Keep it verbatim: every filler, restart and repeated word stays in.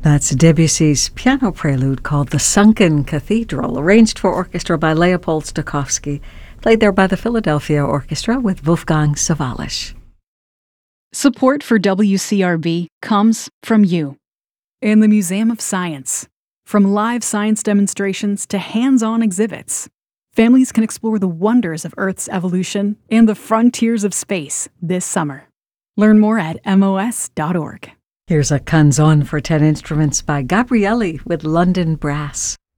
That's Debussy's piano prelude called The Sunken Cathedral, arranged for orchestra by Leopold Stokowski, played there by the Philadelphia Orchestra with Wolfgang Sawallisch. Support for W C R B comes from you and the Museum of Science. From live science demonstrations to hands-on exhibits, families can explore the wonders of Earth's evolution and the frontiers of space this summer. Learn more at M O S dot org. Here's a canzone for ten instruments by Gabrielli with London Brass.